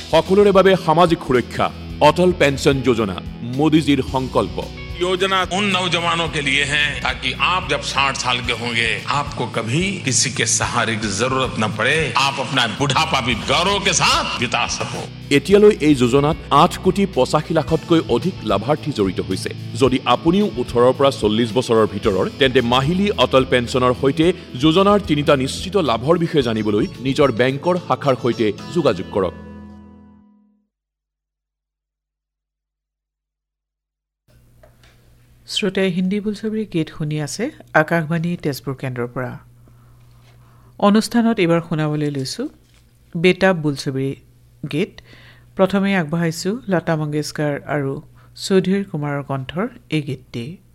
সকলোৰে বাবে সামাজিক সুৰক্ষা অটল পেঞ্চন যোজনা মোদীজীৰ সংকল্প योजना उन नौजवानों के लिए है ताकि आप जब 60 साल के होंगे आपको कभी किसी के सहारे की जरूरत न पड़े आप अपना बुढ़ापा भी गौरव के साथ बिता सको এতিয়ালৈ এই যোজনাত 8,85,00,000তকৈ অধিক লাভাৰ্থী জড়িত হৈছে যদি আপুনিও 18ৰ পৰা 40 বছৰৰ ভিতৰৰ তেন্তে মাহিলী অটল পেঞ্চনৰ সৈতে যোজনাৰ তিনিটা নিশ্চিত লাভৰ বিষয়ে জানিবলৈ নিজৰ বেংকৰ শাখাৰ সৈতে যোগাযোগ কৰক শ্ৰোতাই হিন্দী বোলছবিৰ গীত শুনি আছে আকাশবাণী তেজপুৰ কেন্দ্ৰৰ পৰা অনুষ্ঠানত এবাৰ শুনাবলৈ লৈছো বেটা বোলছবিৰ গীত প্ৰথমে আগবঢ়াইছো লতা মংগেশকাৰ আৰু সুধীৰ কুমাৰৰ কণ্ঠৰ এই গীতটি